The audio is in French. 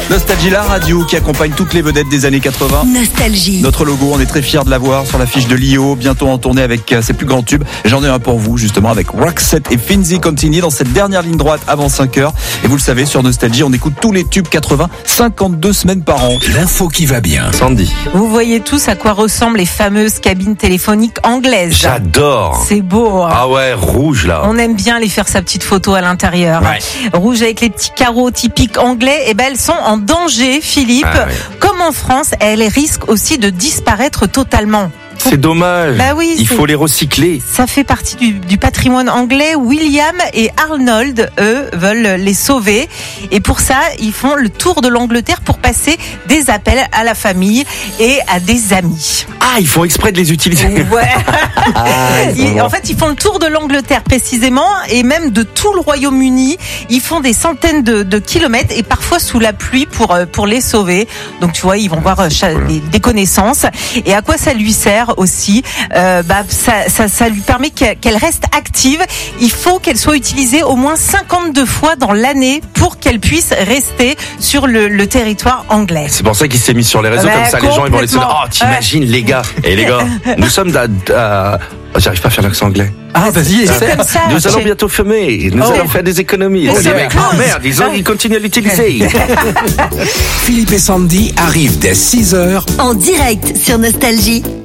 Nostalgie, la radio qui accompagne toutes les vedettes des années 80. Nostalgie. Notre logo, on est très fiers de l'avoir sur l'affiche de Lio, bientôt en tournée avec ses plus grands tubes. J'en ai un pour vous, justement, avec Roxette et Finzi Contini dans cette dernière ligne droite avant 5h. Et vous le savez, sur Nostalgie, on écoute tous les tubes 80, 52 semaines par an. L'info qui va bien. Sandy. Vous voyez tous à quoi ressemblent les fameuses cabines téléphoniques anglaises. J'adore. C'est beau. Hein. Ah ouais, rouge là. On aime bien les faire sa petite photo à l'intérieur. Ouais. Rouge avec les petits carreaux typiques anglais. Et ben elles sont en danger, Philippe. Ah ouais. Comme en France, elles risquent aussi de disparaître totalement. C'est dommage. Bah oui, il faut les recycler. Ça fait partie du patrimoine anglais. William et Arnold, eux, veulent les sauver. Et pour ça, ils font le tour de l'Angleterre pour passer des appels à la famille et à des amis. Ah, ils font exprès de les utiliser. Ouais. En fait, ils font le tour de l'Angleterre précisément et même de tout le Royaume-Uni. Ils font des centaines de kilomètres et parfois sous la pluie pour les sauver. Donc tu vois, ils vont voir des connaissances. Et à quoi ça lui sert aussi? Ça lui permet qu'elle reste active. Il faut qu'elle soit utilisée au moins 52 fois dans l'année pour qu'elle puisse rester sur le territoire anglais. C'est pour ça qu'il s'est mis sur les réseaux, comme ça les gens ils vont les sonner. Oh, t'imagines les gars. Et les gars, nous sommes j'arrive pas à faire l'accent anglais. Ah, vas-y, essaie. Comme ça, Nous allons bientôt fumer. Nous allons faire des économies. Oh, Les mecs, merde, ils continuent à l'utiliser. Philippe et Sandy arrivent dès 6h. En direct sur Nostalgie.